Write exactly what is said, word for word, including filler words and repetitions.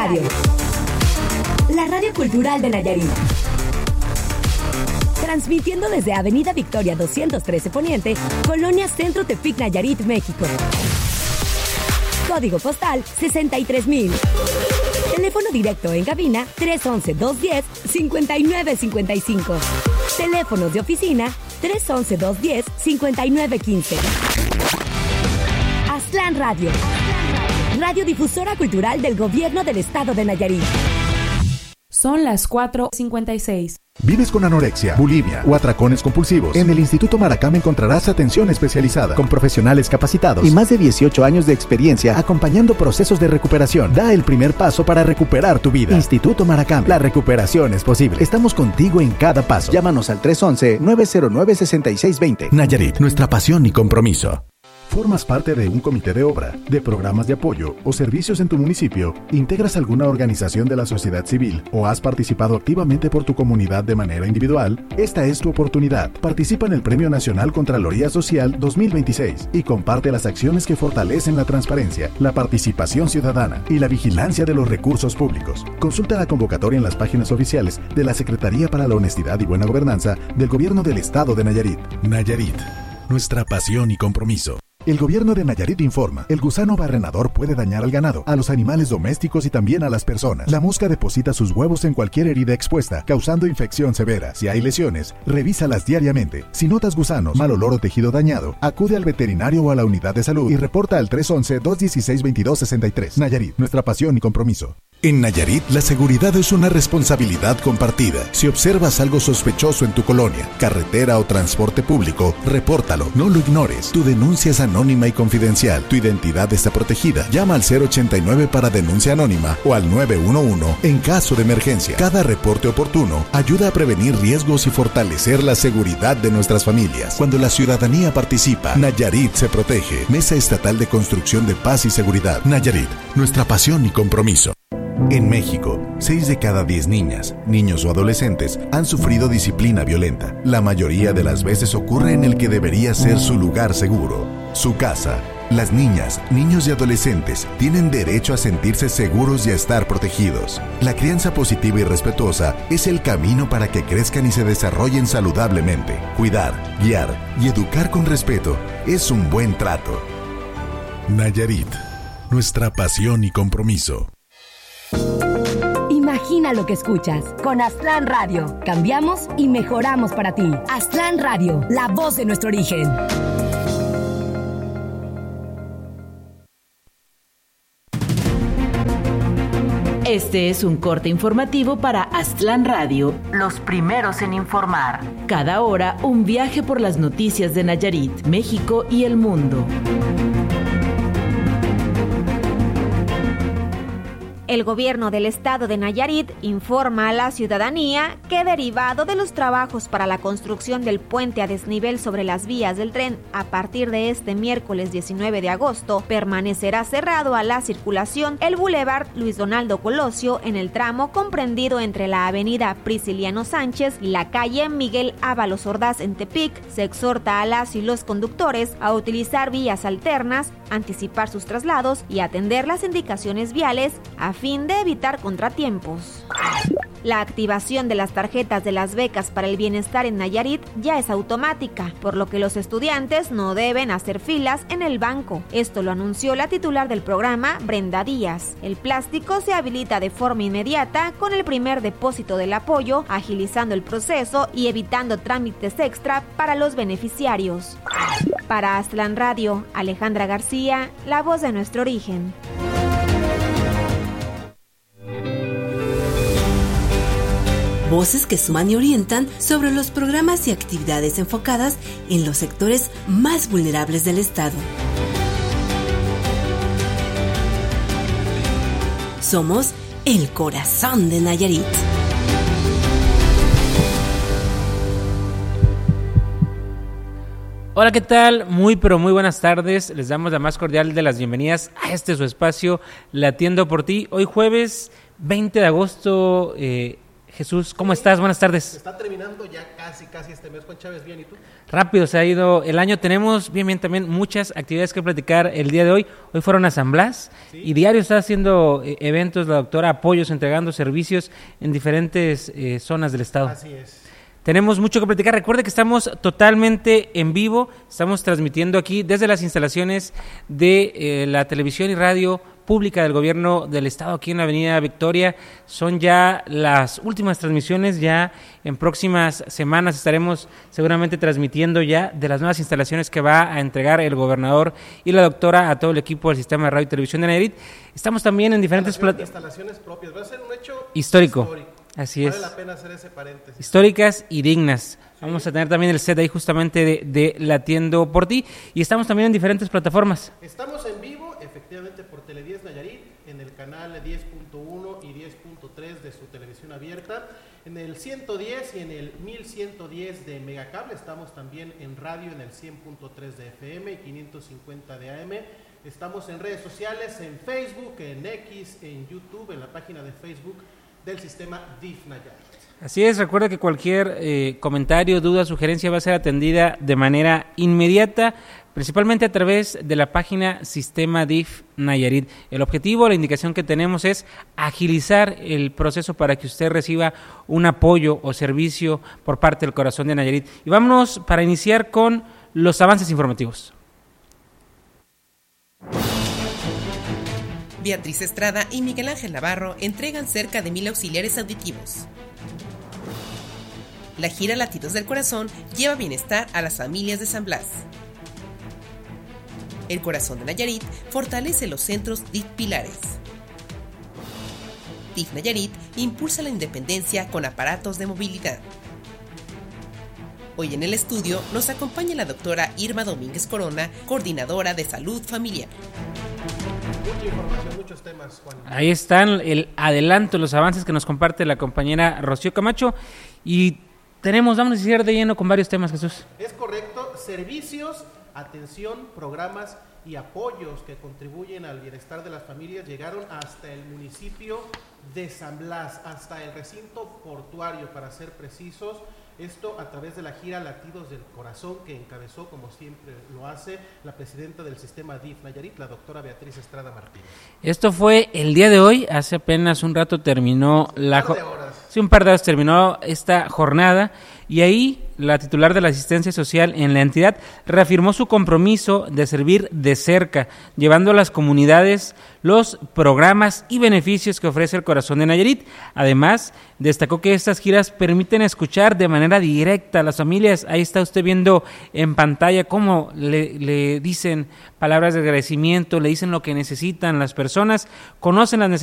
Radio, la radio cultural de Nayarit. Transmitiendo desde Avenida Victoria doscientos trece Poniente, Colonia Centro Tepic, Nayarit, México. Código postal sesenta y tres mil. Teléfono directo en cabina tres once, dos diez, cincuenta y nueve cincuenta y cinco. Teléfonos de oficina tres once, dos diez, cincuenta y nueve quince. Aztlán Radio, radiodifusora cultural del Gobierno del Estado de Nayarit. Son las cuatro cincuenta y seis. ¿Vives con anorexia, bulimia o atracones compulsivos? En el Instituto Maracam encontrarás atención especializada con profesionales capacitados y más de dieciocho años de experiencia acompañando procesos de recuperación. Da el primer paso para recuperar tu vida. Instituto Maracam, la recuperación es posible. Estamos contigo en cada paso. Llámanos al tres once, nueve cero nueve, seis seis dos cero. Nayarit, nuestra pasión y compromiso. ¿Formas parte de un comité de obra, de programas de apoyo o servicios en tu municipio? ¿Integras alguna organización de la sociedad civil o has participado activamente por tu comunidad de manera individual? Esta es tu oportunidad. Participa en el Premio Nacional Contraloría Social dos mil veintiséis y comparte las acciones que fortalecen la transparencia, la participación ciudadana y la vigilancia de los recursos públicos. Consulta la convocatoria en las páginas oficiales de la Secretaría para la Honestidad y Buena Gobernanza del Gobierno del Estado de Nayarit. Nayarit, nuestra pasión y compromiso. El gobierno de Nayarit informa, el gusano barrenador puede dañar al ganado, a los animales domésticos y también a las personas. La mosca deposita sus huevos en cualquier herida expuesta, causando infección severa. Si hay lesiones, revísalas diariamente. Si notas gusanos, mal olor o tejido dañado, acude al veterinario o a la unidad de salud y reporta al tres once, dos dieciséis, veintidós sesenta y tres. Nayarit, nuestra pasión y compromiso. En Nayarit, la seguridad es una responsabilidad compartida. Si observas algo sospechoso en tu colonia, carretera o transporte público, repórtalo, no lo ignores. Tu denuncia es anónima y confidencial. Tu identidad está protegida. Llama al cero ochenta y nueve para denuncia anónima o al nueve uno uno en caso de emergencia. Cada reporte oportuno ayuda a prevenir riesgos y fortalecer la seguridad de nuestras familias. Cuando la ciudadanía participa, Nayarit se protege. Mesa Estatal de Construcción de Paz y Seguridad. Nayarit, nuestra pasión y compromiso. En México, seis de cada diez niñas, niños o adolescentes han sufrido disciplina violenta. La mayoría de las veces ocurre en el que debería ser su lugar seguro, su casa. Las niñas, niños y adolescentes tienen derecho a sentirse seguros y a estar protegidos. La crianza positiva y respetuosa es el camino para que crezcan y se desarrollen saludablemente. Cuidar, guiar y educar con respeto es un buen trato. Nayarit, nuestra pasión y compromiso. Imagina lo que escuchas. Con Aztlán Radio, cambiamos y mejoramos para ti. Aztlán Radio, la voz de nuestro origen. Este es un corte informativo para Aztlán Radio, los primeros en informar. Cada hora, un viaje por las noticias de Nayarit, México y el mundo. El gobierno del estado de Nayarit informa a la ciudadanía que, derivado de los trabajos para la construcción del puente a desnivel sobre las vías del tren, a partir de este miércoles diecinueve de agosto, permanecerá cerrado a la circulación el Boulevard Luis Donaldo Colosio en el tramo comprendido entre la avenida Prisciliano Sánchez y la calle Miguel Ábalos Ordaz en Tepic. Se exhorta a las y los conductores a utilizar vías alternas, anticipar sus traslados y atender las indicaciones viales a fin de evitar contratiempos. La activación de las tarjetas de las becas para el bienestar en Nayarit ya es automática, por lo que los estudiantes no deben hacer filas en el banco. Esto lo anunció la titular del programa, Brenda Díaz. El plástico se habilita de forma inmediata con el primer depósito del apoyo, agilizando el proceso y evitando trámites extra para los beneficiarios. Para Aztlán Radio, Alejandra García, la voz de nuestro origen. Voces que suman y orientan sobre los programas y actividades enfocadas en los sectores más vulnerables del Estado. Somos el corazón de Nayarit. Hola, ¿qué tal? Muy pero muy buenas tardes. Les damos la más cordial de las bienvenidas a este su espacio, Latiendo por ti. Hoy jueves veinte de agosto, eh, Jesús, ¿cómo sí, estás? Buenas tardes. Está terminando ya casi, casi este mes, Juan Chávez, ¿bien y tú? Rápido se ha ido el año, tenemos bien, bien también muchas actividades que platicar el día de hoy. Hoy fueron a San Blas, sí, y diario está haciendo eh, eventos la doctora, apoyos, entregando servicios en diferentes eh, zonas del estado. Así es. Tenemos mucho que platicar. Recuerde que estamos totalmente en vivo, estamos transmitiendo aquí desde las instalaciones de eh, la televisión y radio pública del gobierno del estado, aquí en la avenida Victoria. Son ya las últimas transmisiones, ya en próximas semanas estaremos seguramente transmitiendo ya de las nuevas instalaciones que va a entregar el gobernador y la doctora a todo el equipo del sistema de radio y televisión de Nayarit. Estamos también en diferentes plataformas. Instalaciones propias, va a ser un hecho histórico. histórico. Así vale es. La pena hacer ese paréntesis. Históricas y dignas. Sí. Vamos a tener también el set ahí justamente de, de Latiendo por Ti, y estamos también en diferentes plataformas. Estamos en vivo, efectivamente, por Tele diez Nayarit, en el canal diez punto uno y diez punto tres de su televisión abierta, en el ciento diez y en el mil ciento diez de Megacable. Estamos también en radio en el cien punto tres de F M y quinientos cincuenta de A M. Estamos en redes sociales, en Facebook, en X, en YouTube, en la página de Facebook del sistema D I F Nayarit. Así es, recuerda que cualquier eh, comentario, duda, sugerencia va a ser atendida de manera inmediata, principalmente a través de la página Sistema D I F Nayarit. El objetivo, la indicación que tenemos es agilizar el proceso para que usted reciba un apoyo o servicio por parte del corazón de Nayarit. Y vámonos para iniciar con los avances informativos. Beatriz Estrada y Miguel Ángel Navarro entregan cerca de mil auxiliares auditivos. La gira Latidos del Corazón lleva bienestar a las familias de San Blas. El Corazón de Nayarit fortalece los centros D I F Pilares. D I F Nayarit impulsa la independencia con aparatos de movilidad. Hoy en el estudio nos acompaña la doctora Irma Domínguez Corona, coordinadora de salud familiar. Mucha información, muchos temas, Juan. Ahí están el adelanto, los avances que nos comparte la compañera Rocío Camacho, y tenemos, vamos a iniciar de lleno con varios temas, Jesús. Es correcto, servicios, atención, programas y apoyos que contribuyen al bienestar de las familias llegaron hasta el municipio de San Blas, hasta el recinto portuario, para ser precisos. Esto a través de la gira Latidos del Corazón, que encabezó, como siempre lo hace, la presidenta del sistema D I F Nayarit, la doctora Beatriz Estrada Martínez. Esto fue el día de hoy, hace apenas un rato terminó un la par de horas. Sí, un par de horas terminó esta jornada, y ahí la titular de la asistencia social en la entidad reafirmó su compromiso de servir de cerca, llevando a las comunidades los programas y beneficios que ofrece el Corazón de Nayarit. Además, destacó que estas giras permiten escuchar de manera directa a las familias. Ahí está usted viendo en pantalla cómo le, le dicen palabras de agradecimiento, le dicen lo que necesitan las personas, conocen las necesidades